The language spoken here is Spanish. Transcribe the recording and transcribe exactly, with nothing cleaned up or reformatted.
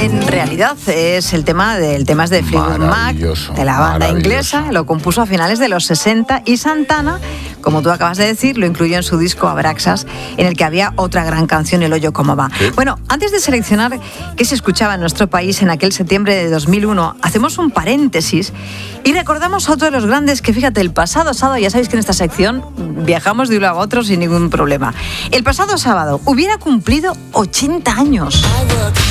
en realidad es el tema del tema es de Fleetwood Mac, de la banda inglesa, lo compuso a finales de los sesenta y Santana, como tú acabas de decir, lo incluyó en su disco Abraxas, en el que había otra gran canción, El hoyo como va. ¿Sí? Bueno, antes de seleccionar qué se escuchaba en nuestro país en aquel septiembre de dos mil uno, hacemos un paréntesis y recordamos a otro de los grandes que, fíjate, el pasado sábado, ya sabéis que en esta sección viajamos de un lado a otro sin ningún problema. El pasado sábado hubiera cumplido ochenta años.